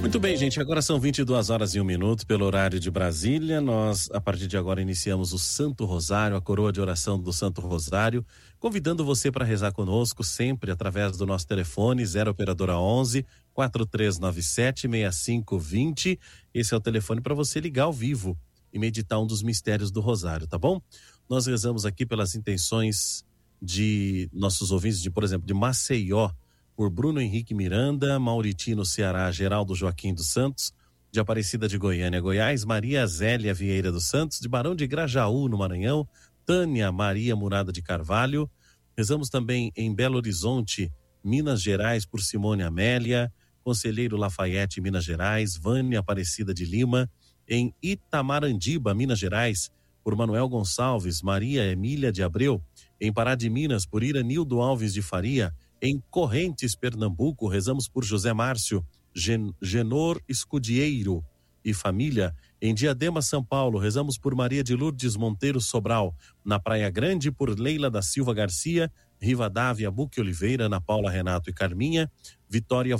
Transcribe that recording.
Muito bem, gente, agora são 22h01 pelo horário de Brasília. Nós, a partir de agora, iniciamos o Santo Rosário, a coroa de oração do Santo Rosário, convidando você para rezar conosco sempre através do nosso telefone 0 operadora 11 4397 6520. Esse é o telefone para você ligar ao vivo e meditar um dos mistérios do Rosário, tá bom? Nós rezamos aqui pelas intenções de nossos ouvintes, por exemplo, de Maceió, por Bruno Henrique Miranda, Mauritino Ceará, Geraldo Joaquim dos Santos, de Aparecida de Goiânia, Goiás, Maria Zélia Vieira dos Santos, de Barão de Grajaú, no Maranhão, Tânia Maria Murada de Carvalho. Rezamos também em Belo Horizonte, Minas Gerais, por Simone Amélia, Conselheiro Lafayette, Minas Gerais, Vânia Aparecida de Lima, em Itamarandiba, Minas Gerais, por Manuel Gonçalves, Maria Emília de Abreu, em Pará de Minas, por Iranildo Alves de Faria, em Correntes, Pernambuco, rezamos por José Márcio, Genor Escudieiro e família. Em Diadema, São Paulo, rezamos por Maria de Lourdes Monteiro Sobral. Na Praia Grande, por Leila da Silva Garcia, Rivadavia, Buque Oliveira, Ana Paula Renato e Carminha. Vitória